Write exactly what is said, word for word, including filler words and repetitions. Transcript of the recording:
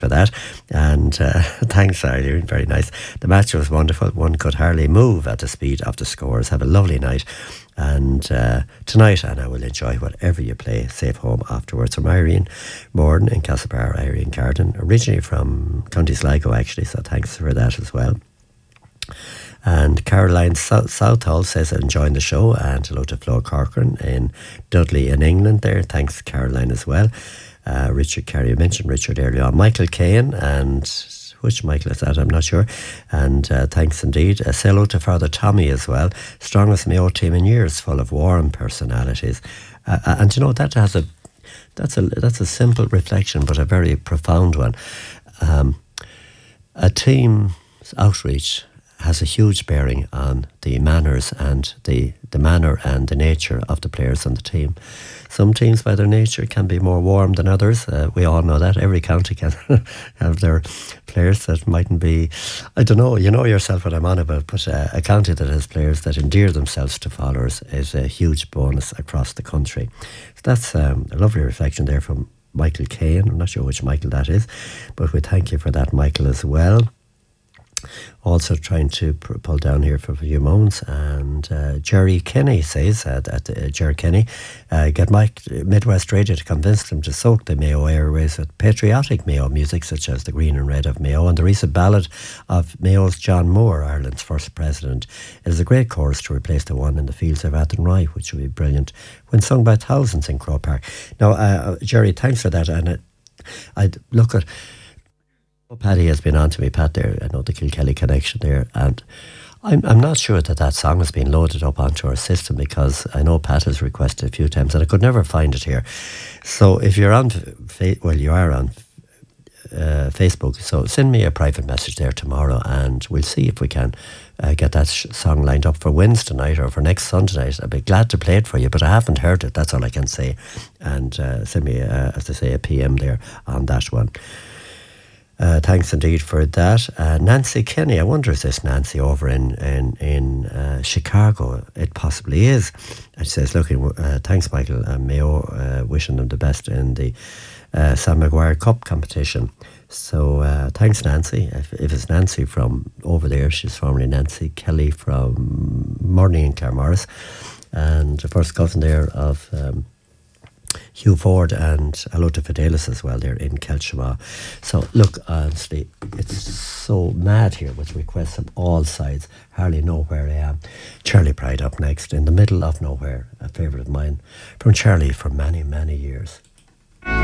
for that. And uh, thanks, Irene, very nice. The match was wonderful. One could hardly move at the speed of the scores. Have a lovely night. And uh, tonight, and I will enjoy whatever you play. Safe home afterwards. From Irene Morden in Castlebar, Irene Carden, originally from County Sligo, actually, so thanks for that as well. And Caroline Southall says enjoying the show, and hello to Flo Corcoran in Dudley in England there. Thanks, Caroline, as well. Uh, Richard Carey, you mentioned Richard earlier on. Michael Cahan, and which Michael is that? I'm not sure. And uh, thanks indeed. Uh, say hello to Father Tommy as well. Strongest Mayo team in years, full of warm personalities. Uh, and you know, that has a that's a that's a simple reflection, but a very profound one. Um, a team's outreach has a huge bearing on the manners and the, the manner and the nature of the players on the team. Some teams by their nature can be more warm than others. Uh, we all know that. Every county can have their players that mightn't be, I don't know, you know yourself what I'm on about, but uh, a county that has players that endear themselves to followers is a huge bonus across the country. So that's um, a lovely reflection there from Michael Cahan. I'm not sure which Michael that is, but we thank you for that, Michael, as well. Also trying to pull down here for a few moments, and uh, Jerry Kenny says uh, that uh, Jerry Kenny uh, get Mike Midwest Radio to convince them to soak the Mayo airways with patriotic Mayo music such as the Green and Red of Mayo and the recent ballad of Mayo's John Moore, Ireland's first president. It is a great chorus to replace the one in the Fields of Athenry, which would be brilliant when sung by thousands in Croke Park. Now, uh, Jerry, thanks for that. And uh, I'd look at Paddy has been on to me, Pat, there. I know the Kilkelly connection there, and I'm I'm not sure that that song has been loaded up onto our system, because I know Pat has requested a few times and I could never find it here. So if you're on, well, you are on uh, Facebook, so send me a private message there tomorrow, and we'll see if we can uh, get that sh- song lined up for Wednesday night or for next Sunday night. I'd be glad to play it for you, but I haven't heard it. That's all I can say. And uh, send me, uh, as I say, a P M there on that one. Uh, thanks indeed for that. Uh, Nancy Kenny, I wonder if this Nancy over in in, in uh, Chicago. It possibly is. And she says, look, uh, thanks, Michael. Uh, Mayo, uh, wishing them the best in the uh, Sam Maguire Cup competition. So uh, thanks, Nancy. If, if it's Nancy from over there, she's formerly Nancy Kelly from Morning in Claremorris, and the first cousin there of Um, Hugh Ford, and hello to Fidelis as well there in Kelshima. So look, honestly, it's so mad here with requests from all sides. Hardly know where I am. Charlie Pride up next, in the middle of nowhere, a favourite of mine from Charlie for many, many years.